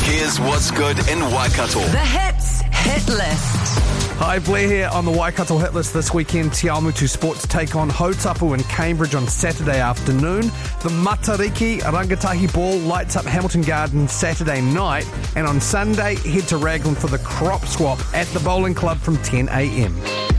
Here's what's good in Waikato. The Hits Hit List. Hi, Blair here on the Waikato Hit List this weekend. Te Awamutu Sports take on Hautapu in Cambridge on Saturday afternoon. The Matariki Rangatahi Ball lights up Hamilton Gardens Saturday night. And on Sunday, head to Raglan for the Crop Swap at the Bowling Club from 10 a.m.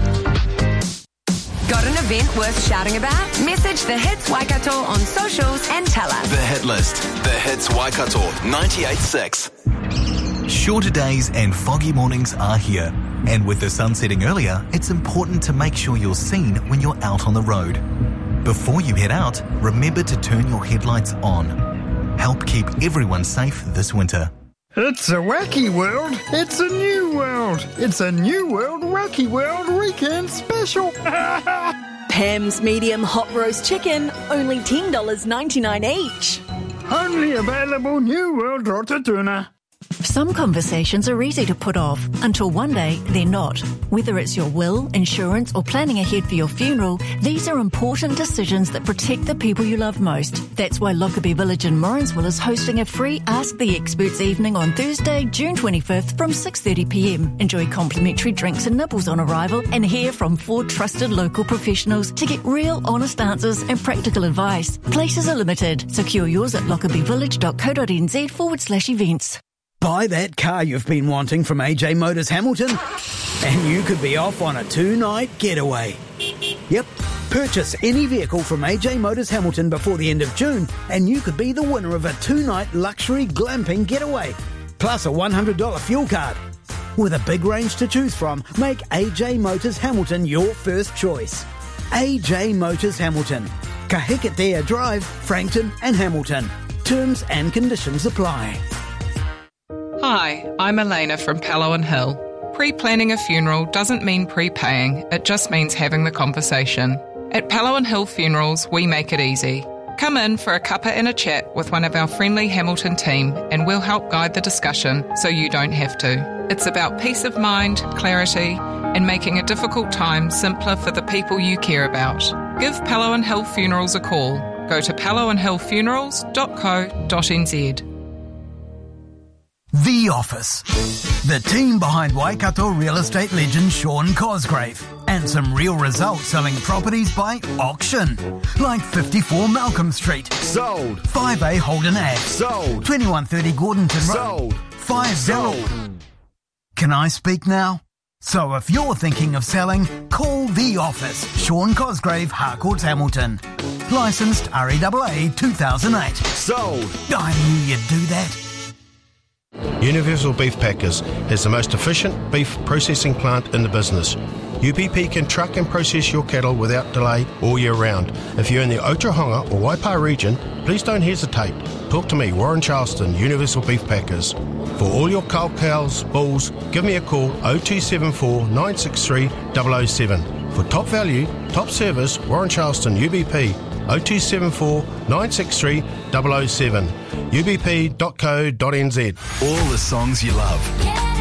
Got an event worth shouting about? Message The Hits Waikato on socials and tell us. The Hit List. The Hits Waikato 98.6. Shorter days and foggy mornings are here. And with the sun setting earlier, it's important to make sure you're seen when you're out on the road. Before you head out, remember to turn your headlights on. Help keep everyone safe this winter. It's a wacky world. It's a new world. It's a new world wacky world weekend special. Pam's medium hot roast chicken, only $10.99 each. Only available New World Rotatuna. Some conversations are easy to put off until one day they're not. Whether it's your will, insurance, or planning ahead for your funeral, these are important decisions that protect the people you love most. That's why Lockerbie Village in Morrinsville is hosting a free Ask the Experts evening on Thursday, June 25th from 6:30pm. Enjoy complimentary drinks and nibbles on arrival and hear from 4 trusted local professionals to get real, honest answers and practical advice. Places are limited. Secure yours at lockerbievillage.co.nz/events. Buy that car you've been wanting from AJ Motors Hamilton and you could be off on a 2-night getaway. Yep, purchase any vehicle from AJ Motors Hamilton before the end of June and you could be the winner of a 2-night luxury glamping getaway, plus a $100 fuel card. With a big range to choose from, make AJ Motors Hamilton your first choice. AJ Motors Hamilton. Kahikatea Drive, Frankton and Hamilton. Terms and conditions apply. Hi, I'm Elena from Palo & Hill. Pre-planning a funeral doesn't mean prepaying, it just means having the conversation. At Palo & Hill Funerals, we make it easy. Come in for a cuppa and a chat with one of our friendly Hamilton team and we'll help guide the discussion so you don't have to. It's about peace of mind, clarity, and making a difficult time simpler for the people you care about. Give Palo & Hill Funerals a call. Go to paloandhillfunerals.co.nz. The Office. The team behind Waikato real estate legend Sean Cosgrave. And some real results selling properties by auction. Like 54 Malcolm Street. Sold. 5A Holden Ave. Sold. 2130 Gordonton Road. Sold. 50. Sold. Can I speak now? So if you're thinking of selling, call The Office. Sean Cosgrave, Harcourts, Hamilton. Licensed REAA 2008. Sold. I knew you'd do that. Universal Beef Packers has the most efficient beef processing plant in the business. UBP can truck and process your cattle without delay all year round. If you're in the Otahonga or Waipa region, please don't hesitate. Talk to me, Warren Charleston, Universal Beef Packers. For all your cows, bulls, give me a call 0274 963 007. For top value, top service, Warren Charleston, UBP 0274 963 007. ubp.co.nz. All the songs you love.